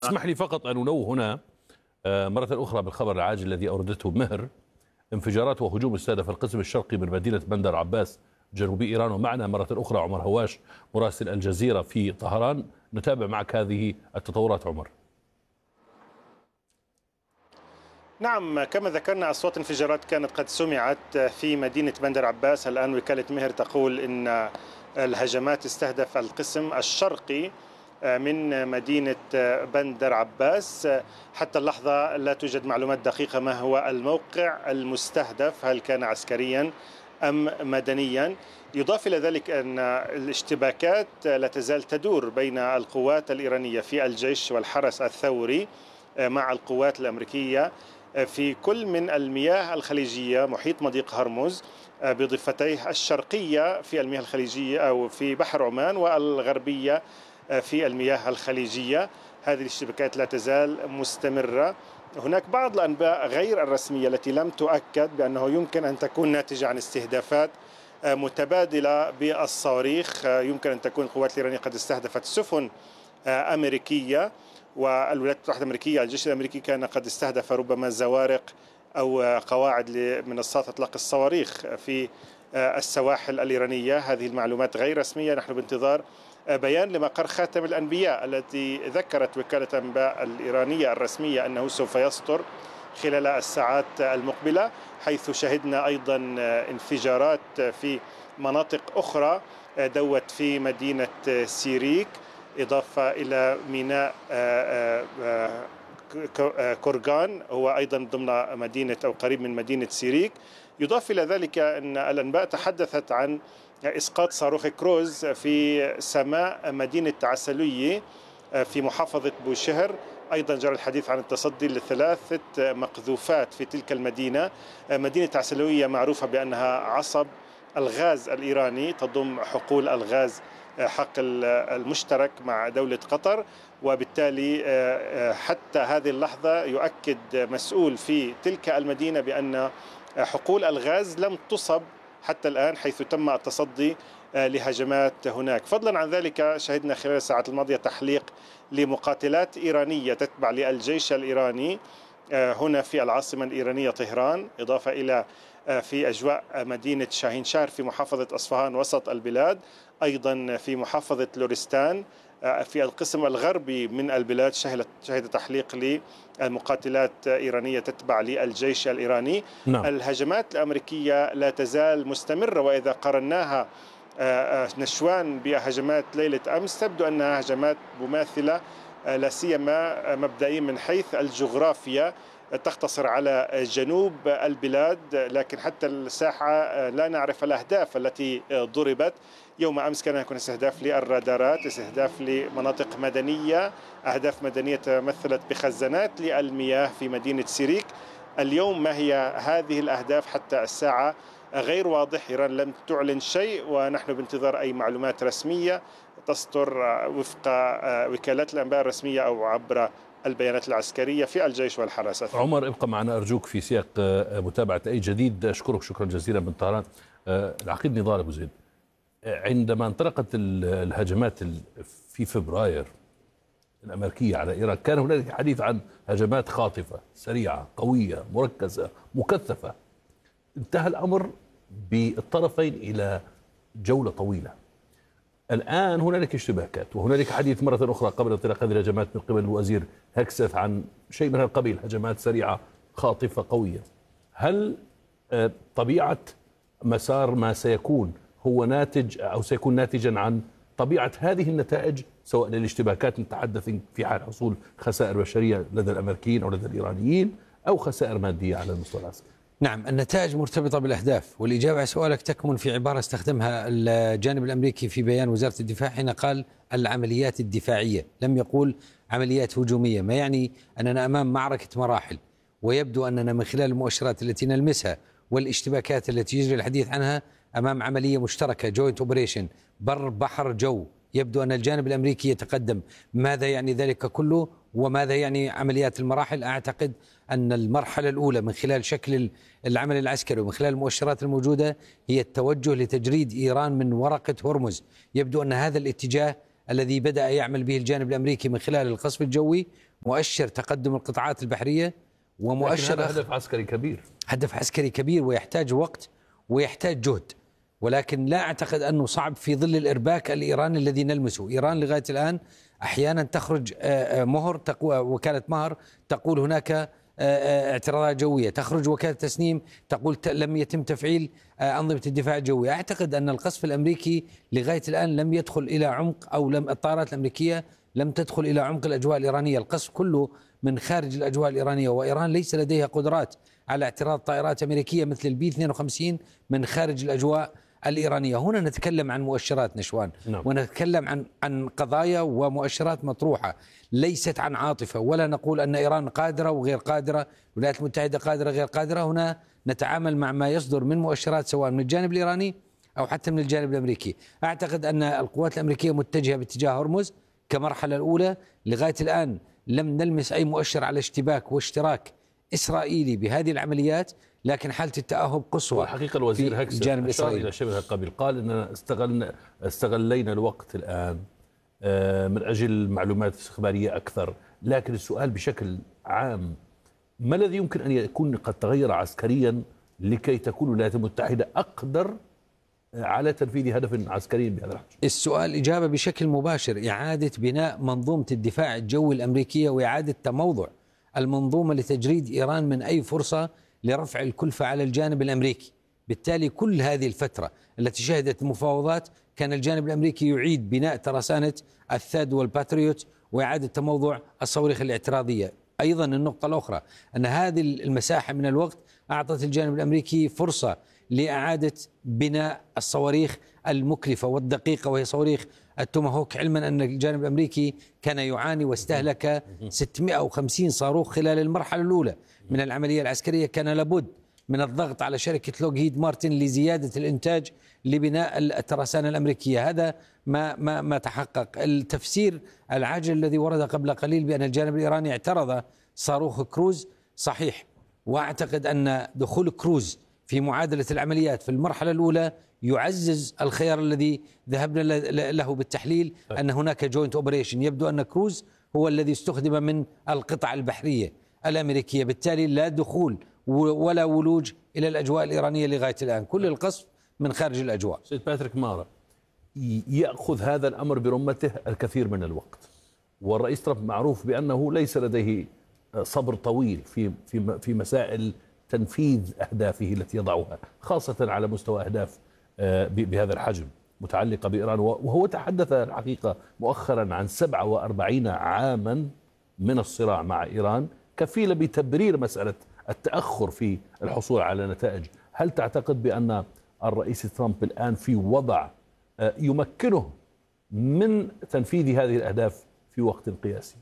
اسمح لي فقط أن أنوه هنا مرة أخرى بالخبر العاجل الذي أوردته مهر. انفجارات وهجوم استهدف القسم الشرقي من مدينة بندر عباس جنوبي إيران. ومعنا مرة أخرى عمر هواش مراسل الجزيرة في طهران. نتابع معك هذه التطورات عمر. نعم، كما ذكرنا أصوات انفجارات كانت قد سمعت في مدينة بندر عباس. الآن وكالة مهر تقول إن الهجمات استهدف القسم الشرقي من مدينة بندر عباس. حتى اللحظة لا توجد معلومات دقيقة ما هو الموقع المستهدف، هل كان عسكريا أم مدنيا. يضاف إلى ذلك أن الاشتباكات لا تزال تدور بين القوات الإيرانية في الجيش والحرس الثوري مع القوات الأمريكية في كل من المياه الخليجية محيط مضيق هرمز بضفتيه الشرقية في المياه الخليجية أو في بحر عمان والغربية في المياه الخليجية. هذه الاشتباكات لا تزال مستمرة. هناك بعض الأنباء غير الرسمية التي لم تؤكد بأنه يمكن أن تكون ناتجة عن استهدافات متبادلة بالصواريخ. يمكن أن تكون القوات الإيرانية قد استهدفت سفن أمريكية، والولايات المتحدة الأمريكية الجيش الأمريكي كان قد استهدف ربما زوارق أو قواعد لمنصات إطلاق الصواريخ في السواحل الإيرانية. هذه المعلومات غير رسمية. نحن بانتظار بيان لمقر خاتم الأنبياء التي ذكرت وكالة الأنباء الإيرانية الرسمية أنه سوف يصدر خلال الساعات المقبلة، حيث شهدنا أيضا انفجارات في مناطق أخرى دوت في مدينة سيريك، إضافة إلى ميناء كورغان هو أيضا ضمن مدينة أو قريب من مدينة سيريك. يضاف إلى ذلك أن الأنباء تحدثت عن إسقاط صاروخ كروز في سماء مدينة عسلوية في محافظة بوشهر. أيضا جرى الحديث عن التصدي لثلاثة مقذوفات في تلك المدينة. مدينة عسلوية معروفة بأنها عصب الغاز الإيراني، تضم حقول الغاز حق المشترك مع دولة قطر، وبالتالي حتى هذه اللحظة يؤكد مسؤول في تلك المدينة بأن حقول الغاز لم تصب حتى الآن، حيث تم التصدي لهجمات هناك. فضلا عن ذلك شهدنا خلال الساعات الماضية تحليق لمقاتلات إيرانية تتبع للجيش الإيراني هنا في العاصمة الإيرانية طهران، إضافة إلى في أجواء مدينة شاهين شهر في محافظة أصفهان وسط البلاد، أيضا في محافظة لورستان في القسم الغربي من البلاد شهد تحليق لمقاتلات إيرانية تتبع للجيش الإيراني. نعم. الهجمات الأمريكية لا تزال مستمرة، وإذا قارناها نشوان بهجمات ليلة أمس تبدو أنها هجمات مماثلة، لا سيما مبدئيا من حيث الجغرافيا تقتصر على جنوب البلاد، لكن حتى الساحة لا نعرف الأهداف التي ضربت. يوم أمس كان هناك استهداف للرادارات، استهداف لمناطق مدنية، أهداف مدنية تمثلت بخزانات للمياه في مدينة سيريك. اليوم ما هي هذه الأهداف حتى الساعة غير واضح. إيران لم تعلن شيء، ونحن بانتظار أي معلومات رسمية تصدر وفق وكالات الأنباء الرسمية أو عبر البيانات العسكرية في الجيش والحرس. عمر ابقى معنا أرجوك في سياق متابعة أي جديد. أشكرك شكرا جزيلا من طهران. العقيد نضال أبو زيد، عندما انطلقت الهجمات في فبراير الأمريكية على إيران كان هناك حديث عن هجمات خاطفة سريعة قوية مركزة مكثفة. انتهى الأمر بالطرفين إلى جولة طويلة. الآن هنالك اشتباكات وهنالك حديث مرة أخرى قبل انطلاق هذه الهجمات من قبل الوزير هكسث عن شيء من القبيل، هجمات سريعة خاطفة قوية. هل طبيعة مسار ما سيكون هو ناتج أو سيكون ناتجا عن طبيعة هذه النتائج، سواء للاشتباكات نتحدث في حال حصول خسائر بشرية لدى الأمريكيين أو لدى الإيرانيين أو خسائر مادية على المستوى العسكري؟ نعم، النتائج مرتبطة بالأهداف، والإجابة على سؤالك تكمن في عبارة استخدمها الجانب الأمريكي في بيان وزارة الدفاع حين قال العمليات الدفاعية، لم يقول عمليات هجومية، ما يعني أننا أمام معركة مراحل. ويبدو أننا من خلال المؤشرات التي نلمسها والاشتباكات التي يجري الحديث عنها أمام عملية مشتركة جوينت اوبريشن بر بحر جو. يبدو أن الجانب الأمريكي يتقدم. ماذا يعني ذلك كله وماذا يعني عمليات المراحل؟ أعتقد أن المرحلة الأولى من خلال شكل العمل العسكري ومن خلال المؤشرات الموجودة هي التوجه لتجريد إيران من ورقة هرمز. يبدو أن هذا الاتجاه الذي بدأ يعمل به الجانب الأمريكي من خلال القصف الجوي مؤشر تقدم القطاعات البحرية ومؤشر هدف عسكري كبير، هدف عسكري كبير ويحتاج وقت ويحتاج جهد، ولكن لا أعتقد أنه صعب في ظل الإرباك الإيراني الذي نلمسه. إيران لغاية الآن أحيانا تخرج مهر وكالة مهر تقول هناك اعتراضات جوية، تخرج وكالة تسنيم تقول لم يتم تفعيل أنظمة الدفاع الجوي. أعتقد أن القصف الأمريكي لغاية الآن لم يدخل إلى عمق، أو الطائرات الأمريكية لم تدخل إلى عمق الأجواء الإيرانية. القصف كله من خارج الأجواء الإيرانية، وإيران ليس لديها قدرات على اعتراض طائرات أمريكية مثل البي 52 من خارج الأجواء الإيرانية. هنا نتكلم عن مؤشرات نشوان، ونتكلم عن قضايا ومؤشرات مطروحة، ليست عن عاطفة، ولا نقول أن إيران قادرة وغير قادرة، الولايات المتحدة قادرة غير قادرة. هنا نتعامل مع ما يصدر من مؤشرات سواء من الجانب الإيراني أو حتى من الجانب الأمريكي. أعتقد أن القوات الأمريكية متجهة باتجاه هرمز كمرحلة الأولى. لغاية الآن لم نلمس أي مؤشر على اشتباك واشتراك إسرائيلي بهذه العمليات، لكن حالة التأهب قصوى. حقيقة الوزير هكسر الجانب أشار الإسرائيلي إلى شبه قبل، قال أننا استغلينا الوقت الآن من أجل معلومات استخبارية أكثر. لكن السؤال بشكل عام، ما الذي يمكن أن يكون قد تغير عسكريا لكي تكون الولايات المتحدة أقدر على تنفيذ هدف عسكري بهذا الحجم؟ السؤال إجابة بشكل مباشر: إعادة بناء منظومة الدفاع الجوي الأمريكية، وإعادة تموضع المنظومة لتجريد إيران من أي فرصة لرفع الكلفة على الجانب الأمريكي. بالتالي كل هذه الفترة التي شهدت المفاوضات كان الجانب الأمريكي يعيد بناء ترسانة الثاد والباتريوت وإعادة تموضع الصواريخ الاعتراضية. أيضا النقطة الأخرى أن هذه المساحة من الوقت أعطت الجانب الأمريكي فرصة لإعادة بناء الصواريخ المكلفة والدقيقة، وهي صواريخ التوماهوك، علما أن الجانب الأمريكي كان يعاني واستهلك 650 صاروخ خلال المرحلة الأولى من العملية العسكرية. كان لابد من الضغط على شركة لوكهيد مارتن لزيادة الإنتاج لبناء الترسانة الأمريكية. هذا ما تحقق. التفسير العاجل الذي ورد قبل قليل بأن الجانب الإيراني اعترض صاروخ كروز صحيح، وأعتقد أن دخول كروز في معادلة العمليات في المرحلة الأولى يعزز الخيار الذي ذهبنا له بالتحليل، أن هناك جوينت أوبريشن. يبدو أن كروز هو الذي استخدم من القطع البحرية الأمريكية، بالتالي لا دخول ولا ولوج إلى الأجواء الإيرانية لغاية الآن، كل القصف من خارج الأجواء. سيد باتريك مارا، يأخذ هذا الأمر برمته الكثير من الوقت، والرئيس ترامب معروف بأنه ليس لديه صبر طويل في مسائل تنفيذ أهدافه التي يضعها، خاصة على مستوى أهداف بهذا الحجم متعلقة بإيران. وهو تحدث الحقيقة مؤخرا عن 47 عاما من الصراع مع إيران كفيلة بتبرير مسألة التأخر في الحصول على نتائج. هل تعتقد بأن الرئيس ترامب الآن في وضع يمكنه من تنفيذ هذه الأهداف في وقت قياسي؟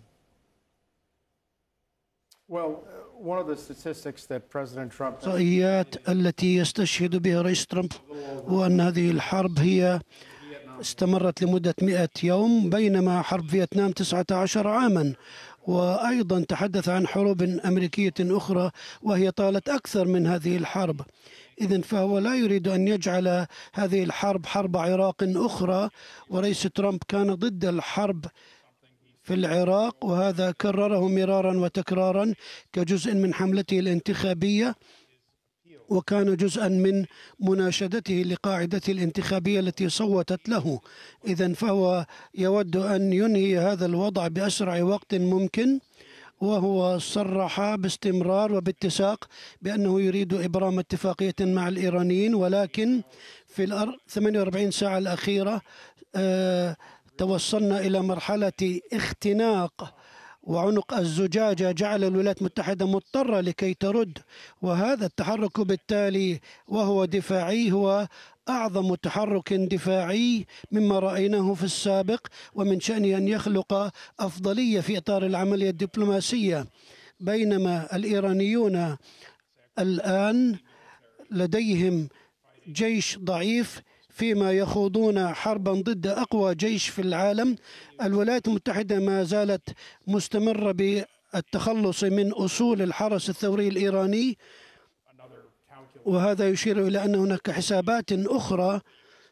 الإحصائيات التي يستشهد بها رئيس ترامب هو أن هذه الحرب هي استمرت لمدة 100 يوم، بينما حرب فيتنام 19 عاما. وأيضا تحدث عن حروب أمريكية أخرى وهي طالت أكثر من هذه الحرب. إذن فهو لا يريد أن يجعل هذه الحرب حرب عراق أخرى، ورئيس ترامب كان ضد الحرب في العراق، وهذا كرره مرارا وتكرارا كجزء من حملته الانتخابية، وكان جزءا من مناشدته لقاعدته الانتخابية التي صوتت له. إذن فهو يود أن ينهي هذا الوضع بأسرع وقت ممكن، وهو صرح باستمرار وباتساق بأنه يريد إبرام اتفاقية مع الإيرانيين، ولكن في 48 ساعة الأخيرة توصلنا إلى مرحلة اختناق، وعنق الزجاجة جعل الولايات المتحدة مضطرة لكي ترد. وهذا التحرك بالتالي وهو دفاعي هو أعظم تحرك دفاعي مما رأيناه في السابق، ومن شأنه أن يخلق أفضلية في إطار العملية الدبلوماسية. بينما الإيرانيون الآن لديهم جيش ضعيف فيما يخوضون حربا ضد أقوى جيش في العالم، الولايات المتحدة ما زالت مستمرة بالتخلص من أصول الحرس الثوري الإيراني، وهذا يشير إلى أن هناك حسابات أخرى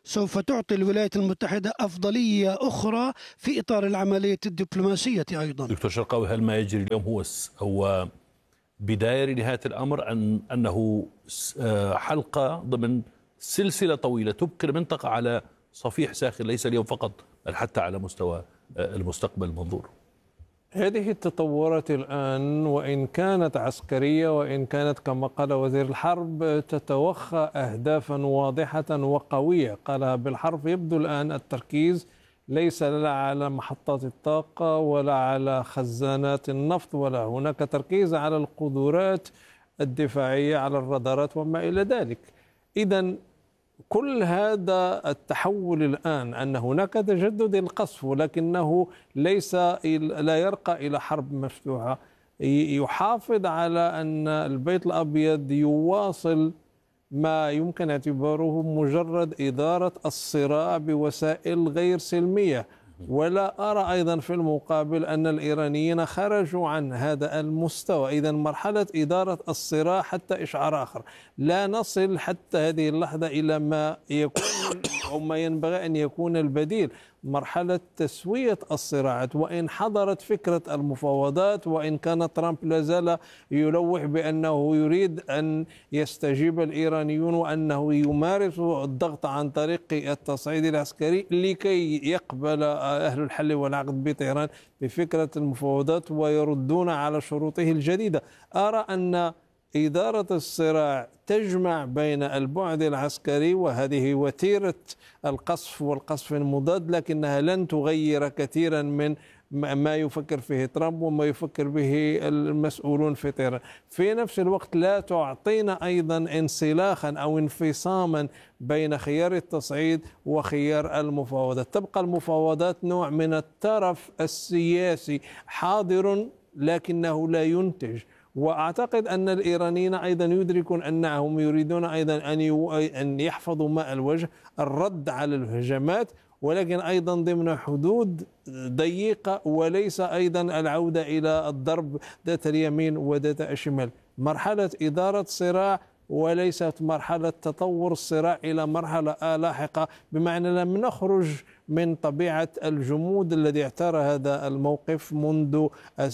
سوف تعطي الولايات المتحدة أفضلية أخرى في إطار العملية الدبلوماسية أيضا. دكتور شرقاوي، هل ما يجري اليوم هو بداية لنهاية الأمر أنه حلقة ضمن سلسلة طويلة تبقي المنطقة على صفيح ساخن، ليس اليوم فقط بل حتى على مستوى المستقبل المنظور؟ هذه التطورات الآن وإن كانت عسكرية وإن كانت كما قال وزير الحرب تتوخى أهدافا واضحة وقوية قالها بالحرف، يبدو الآن التركيز ليس لا على محطات الطاقة ولا على خزانات النفط، ولا هناك تركيز على القدرات الدفاعية على الرادارات وما إلى ذلك. إذن كل هذا التحول الآن أن هناك تجدد القصف ولكنه لا يرقى إلى حرب مفتوحة، يحافظ على أن البيت الأبيض يواصل ما يمكن اعتباره مجرد إدارة الصراع بوسائل غير سلمية. ولا أرى أيضا في المقابل أن الإيرانيين خرجوا عن هذا المستوى. إذن مرحلة إدارة الصراع حتى إشعار آخر، لا نصل حتى هذه اللحظة إلى ما يكون أو ما ينبغي أن يكون البديل، مرحلة تسوية الصراعات. وإن حضرت فكرة المفاوضات، وإن كان ترامب لازال يلوح بأنه يريد أن يستجيب الإيرانيون وأنه يمارس الضغط عن طريق التصعيد العسكري لكي يقبل أهل الحل والعقد بطهران بفكرة المفاوضات ويردون على شروطه الجديدة، أرى أن إدارة الصراع تجمع بين البعد العسكري، وهذه وتيرة القصف والقصف المضاد، لكنها لن تغير كثيرا من ما يفكر فيه ترامب وما يفكر به المسؤولون في طهران. في نفس الوقت لا تعطينا أيضا انسلاخا أو انفصاما بين خيار التصعيد وخيار المفاوضات. تبقى المفاوضات نوع من الترف السياسي حاضر لكنه لا ينتج. وأعتقد أن الإيرانيين أيضا يدركون أنهم يريدون أيضا أن يحفظوا ماء الوجه، الرد على الهجمات، ولكن أيضا ضمن حدود ضيقة، وليس أيضا العودة إلى الضرب ذات اليمين وذات الشمال. مرحلة إدارة صراع وليست مرحلة تطور الصراع إلى مرحلة لاحقة، بمعنى لم نخرج من طبيعة الجمود الذي اعترى هذا الموقف منذ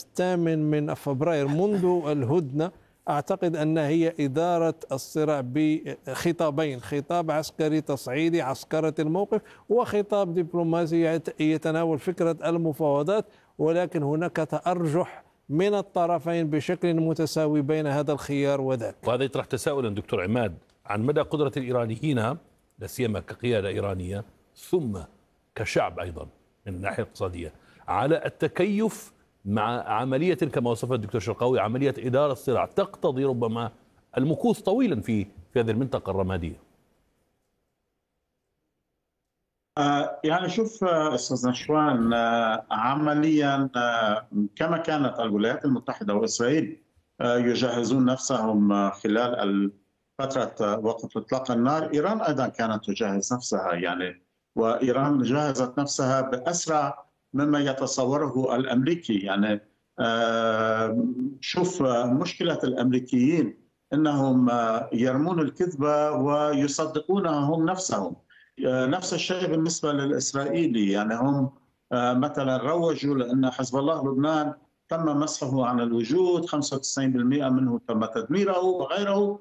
8 فبراير، منذ الهدنة. أعتقد أن هي إدارة الصراع بخطابين: خطاب عسكري تصعيدي عسكرة الموقف، وخطاب دبلوماسي يتناول فكرة المفاوضات، ولكن هناك تأرجح من الطرفين بشكل متساوي بين هذا الخيار وذاك. وهذا يطرح تساؤلا دكتور عماد عن مدى قدرة الإيرانيين، لا سيما كقيادة إيرانية ثم كشعب أيضا من الناحية الاقتصادية، على التكيف مع عملية كما وصفها الدكتور شرقاوي، عملية إدارة الصراع تقتضي ربما المكوث طويلا في هذه المنطقة الرمادية. يعني شوف أستاذ نشوان، عمليا كما كانت الولايات المتحدة وإسرائيل يجهزون نفسهم خلال فترة وقف إطلاق النار، إيران أيضا كانت تجهز نفسها، يعني وإيران جهزت نفسها بأسرع مما يتصوره الأمريكي. يعني شوف مشكلة الأمريكيين أنهم يرمون الكذبة ويصدقونها هم نفسهم. نفس الشيء بالنسبة للإسرائيلي، يعني هم مثلا روجوا لأن حزب الله لبنان تم مسحه عن الوجود، 95% منه تم تدميره وغيره،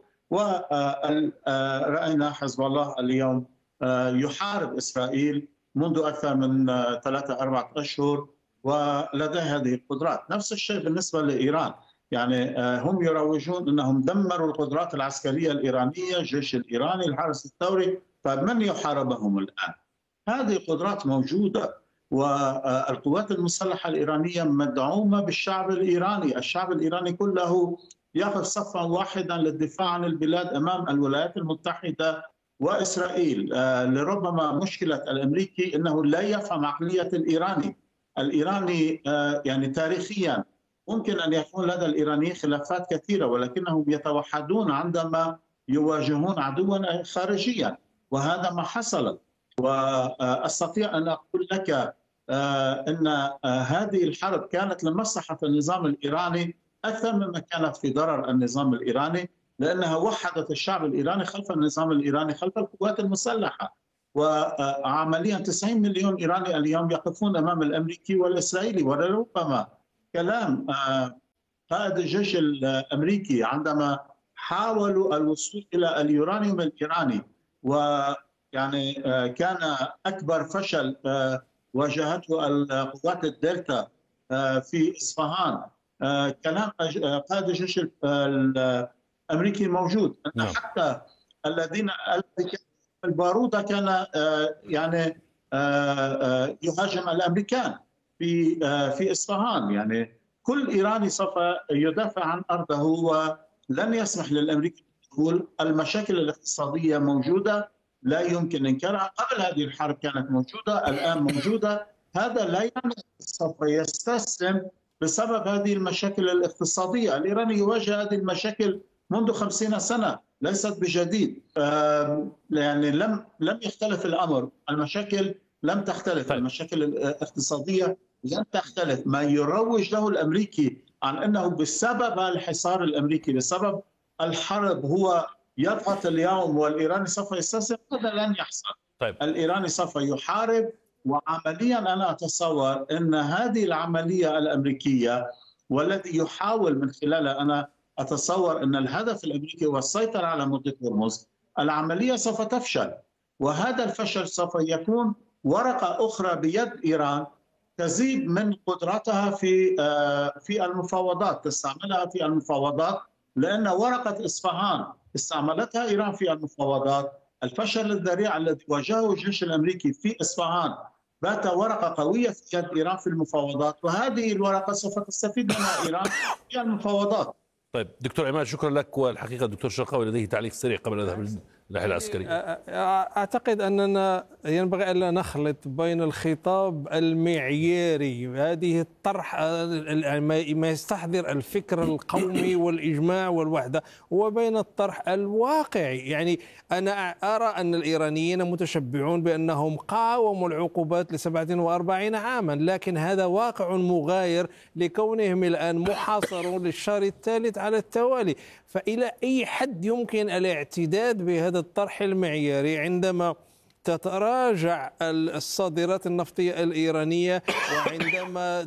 ورأينا حزب الله اليوم يحارب إسرائيل منذ أكثر من 3-4 أشهر ولديه هذه القدرات. نفس الشيء بالنسبة لإيران، يعني هم يروجون أنهم دمروا القدرات العسكرية الإيرانية، الجيش الإيراني، الحرس الثوري، فمن يحاربهم الآن؟ هذه القدرات موجودة، والقوات المسلحة الإيرانية مدعومة بالشعب الإيراني. الشعب الإيراني كله يقف صفا واحدا للدفاع عن البلاد أمام الولايات المتحدة وإسرائيل. لربما مشكلة الأمريكي أنه لا يفهم عقلية الإيراني يعني تاريخيا ممكن أن يكون لدى الإيرانيين خلافات كثيرة، ولكنهم يتوحدون عندما يواجهون عدوا خارجيا، وهذا ما حصل. وأستطيع أن أقول لك أن هذه الحرب كانت لمصلحة النظام الإيراني أكثر مما كانت في ضرر النظام الإيراني، لأنها وحدت الشعب الإيراني خلف النظام الإيراني، خلف القوات المسلحة. وعمليا 90 مليون إيراني اليوم يقفون أمام الأمريكي والإسرائيلي. ولربما كلام قائد الجيش الأمريكي عندما حاولوا الوصول إلى اليورانيوم الإيراني، ويعني كان أكبر فشل واجهته القوات الدلتا في إصفهان. كلام قائد الجيش الأمريكي موجود. حتى الذين البارودة كان يعني يهاجم الأمريكان في إصفهان. يعني كل إيراني سوف يدافع عن أرضه ولن يسمح للأمريكي بالدخول. المشاكل الاقتصادية موجودة لا يمكن إنكارها، قبل هذه الحرب كانت موجودة، الآن موجودة. هذا لا يعني سوف يستسلم بسبب هذه المشاكل الاقتصادية. الإيراني يواجه هذه المشاكل منذ 50 سنة، ليست بجديد. يعني لم يختلف الأمر، المشاكل لم تختلف. المشاكل الاقتصادية لن تختلف. ما يروج له الأمريكي عن أنه بسبب الحصار الأمريكي، بسبب الحرب، هو يضغط اليوم والإيراني سوف يستسلم، هذا لن يحصل. الإيراني سوف يحارب. وعمليا أنا أتصور أن هذه العملية الأمريكية والذي يحاول من خلالها، أنا أتصور أن الهدف الأمريكي هو السيطرة على مضيق هرمز. العملية سوف تفشل، وهذا الفشل سوف يكون ورقة أخرى بيد إيران تزيد من قدرتها في المفاوضات، تستعملها في المفاوضات، لأن ورقة إصفهان استعملتها إيران في المفاوضات. الفشل الذريع الذي واجهه الجيش الأمريكي في إصفهان بات ورقة قوية في يد إيران في المفاوضات، وهذه الورقة سوف تستفيد منها إيران في المفاوضات. طيب دكتور عماد، شكرا لك. والحقيقة الدكتور شرقاوي لديه تعليق سريع قبل أن نذهب للناحية العسكرية. أعتقد أننا ينبغي ألا نخلط بين الخطاب المعياري، هذه الطرح ما يستحضر الفكر القومي والإجماع والوحدة، وبين الطرح الواقعي. يعني أنا أرى أن الإيرانيين متشبعون بأنهم قاوموا العقوبات ل47 عاما، لكن هذا واقع مغاير لكونهم الآن محاصرون للشهر الثالث على التوالي. فإلى أي حد يمكن الاعتداد بهذا الطرح المعياري عندما تتراجع الصادرات النفطية الإيرانية، وعندما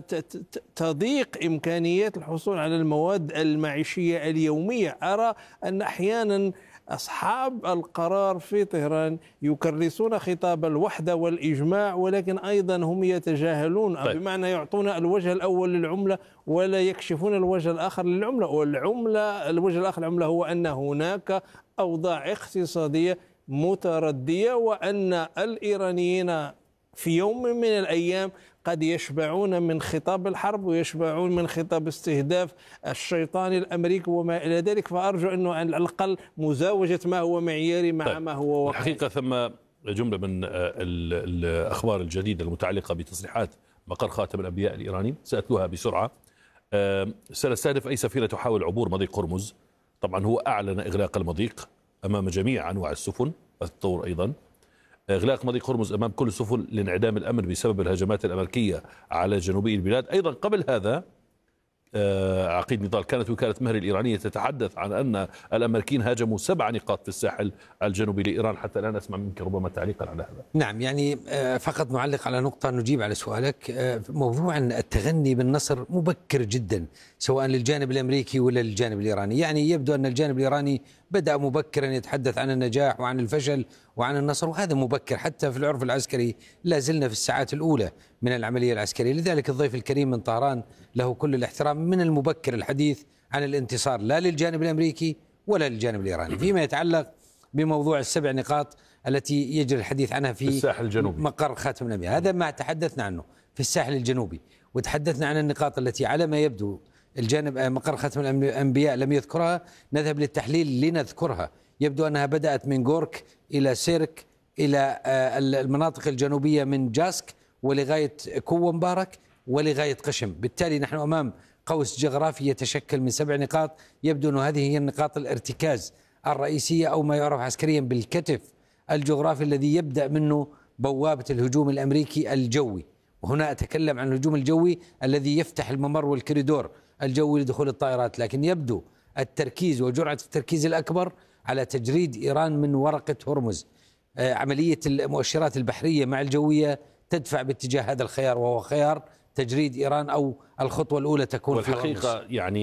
تضيق إمكانيات الحصول على المواد المعيشية اليومية؟ أرى أن أحيانا أصحاب القرار في طهران يكرسون خطاب الوحدة والإجماع، ولكن أيضا هم يتجاهلون، بمعنى يعطون الوجه الأول للعملة ولا يكشفون الوجه الآخر للعملة. الوجه الآخر للعملة هو أن هناك أوضاع اقتصادية متردية، وأن الإيرانيين في يوم من الأيام قد يشبعون من خطاب الحرب ويشبعون من خطاب استهداف الشيطان الأمريكي وما إلى ذلك. فأرجو أنه على الأقل مزاوجة ما هو معياري مع ما هو واقعي. الحقيقة ثم جملة من الأخبار الجديدة المتعلقة بتصريحات مقر خاتم الأنبياء الإيراني، سأتلوها بسرعة. سنستهدف أي سفينة تحاول عبور مضيق هرمز. طبعا هو أعلن إغلاق المضيق أمام جميع أنواع السفن الطور، أيضا إغلاق مضيق هرمز أمام كل السفن لانعدام الأمن بسبب الهجمات الأمريكية على جنوبي البلاد. أيضا قبل هذا عقيد نضال، كانت وكالة مهر الإيرانية تتحدث عن أن الأمريكيين هاجموا 7 نقاط في الساحل الجنوبي لإيران. حتى الآن أسمع منك ربما تعليقا على هذا. نعم، يعني فقط نعلق على نقطة نجيب على سؤالك. موضوع التغني بالنصر مبكر جدا سواء للجانب الأمريكي ولا للجانب الإيراني. يعني يبدو أن الجانب الإيراني بدأ مبكرا يتحدث عن النجاح وعن الفشل وعن النصر، وهذا مبكر. حتى في العرف العسكري لا زلنا في الساعات الأولى من العملية العسكرية. لذلك الضيف الكريم من طهران له كل الاحترام. من المبكر الحديث عن الانتصار لا للجانب الأمريكي ولا للجانب الإيراني. فيما يتعلق بموضوع ال7 نقاط التي يجري الحديث عنها في الساحل الجنوبي، مقر خاتم الأنبياء، هذا ما تحدثنا عنه في الساحل الجنوبي. وتحدثنا عن النقاط التي على ما يبدو الجانب مقر خاتم الأنبياء لم يذكرها. نذهب للتحليل لنذكرها. يبدو أنها بدأت من غورك إلى سيرك إلى المناطق الجنوبية من جاسك ولغاية كو مبارك ولغاية قشم. بالتالي نحن أمام قوس جغرافي يتشكل من 7 نقاط. يبدو أن هذه هي النقاط الارتكاز الرئيسية، أو ما يعرف عسكريا بالكتف الجغرافي الذي يبدأ منه بوابة الهجوم الأمريكي الجوي. وهنا أتكلم عن الهجوم الجوي الذي يفتح الممر والكريدور الجوي لدخول الطائرات. لكن يبدو التركيز وجرعة التركيز الأكبر على تجريد إيران من ورقة هرمز. عملية المؤشرات البحرية مع الجوية تدفع باتجاه هذا الخيار، وهو خيار تجريد إيران، أو الخطوة الأولى تكون في والحقيقة يعني